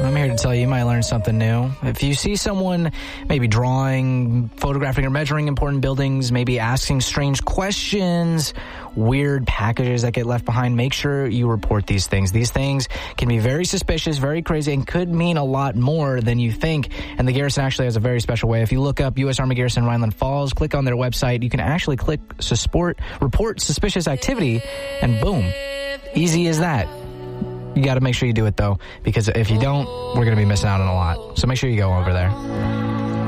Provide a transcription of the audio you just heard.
I'm here to tell you might learn something new. If you see someone maybe drawing, photographing, or measuring important buildings, maybe asking strange questions, weird packages that get left behind, make sure you report these things. These things can be very suspicious, very crazy, and could mean a lot more than you think. And the Garrison actually has a very special way. If you look up U.S. Army Garrison Rhineland Falls, click on their website, you can actually click report suspicious activity, and boom. Easy as that. You got to make sure you do it, though, because if you don't, we're going to be missing out on a lot. So make sure you go over there.